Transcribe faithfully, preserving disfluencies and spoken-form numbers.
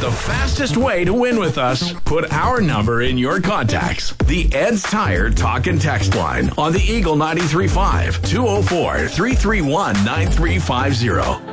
The fastest way to win with us, put our number in your contacts. The Ed's Tire Talk and Text line on the Eagle ninety-three point five, two oh four, three three one, nine three five zero.